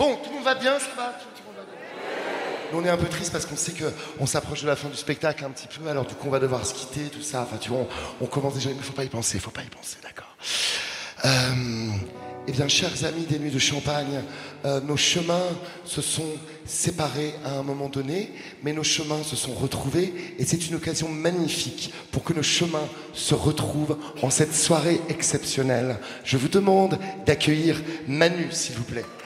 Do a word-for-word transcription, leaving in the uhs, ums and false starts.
Bon, tout le monde va bien, ça va tout, tout le monde va bien. Nous, on est un peu triste parce qu'on sait qu'on s'approche de la fin du spectacle un petit peu, alors du coup, on va devoir se quitter, tout ça. Enfin, tu vois, on, on commence déjà, mais faut pas y penser, faut pas y penser, d'accord. Euh, eh bien, chers amis des Nuits de Champagne, euh, nos chemins se sont séparés à un moment donné, mais nos chemins se sont retrouvés, et c'est une occasion magnifique pour que nos chemins se retrouvent en cette soirée exceptionnelle. Je vous demande d'accueillir Manu, s'il vous plaît.